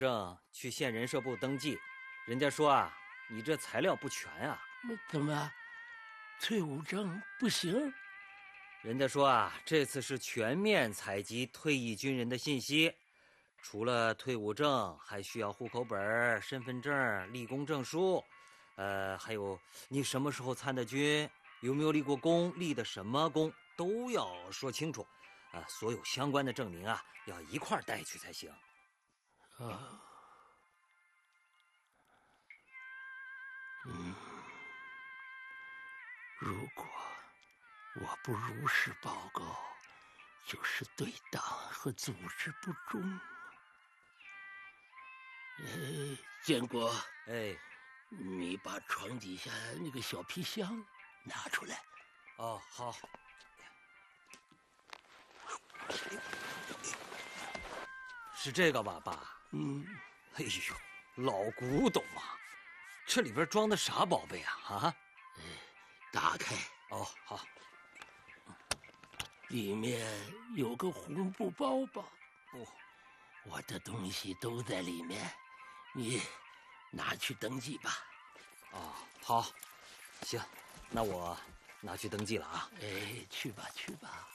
证去县人社部登记，人家说啊，你这材料不全啊。 怎么，退伍证不行？ 人家说啊，这次是全面采集退役军人的信息，除了退伍证，还需要户口本、身份证、立功证书，还有你什么时候参的军，有没有立过功，立的什么功，都要说清楚。所有相关的证明啊，要一块儿带去才行。 如果我不如实报告，就是对党和组织不忠。建国，你把床底下那个小皮箱拿出来。 哦，好。是这个吧，爸？哎呦，老古董啊！这里边装的啥宝贝啊？ 打开。 哦，好。 里面有个红布包包。 哦， 我的东西都在里面，你拿去登记吧。 哦，好，行，那我拿去登记了啊。 去吧，去吧。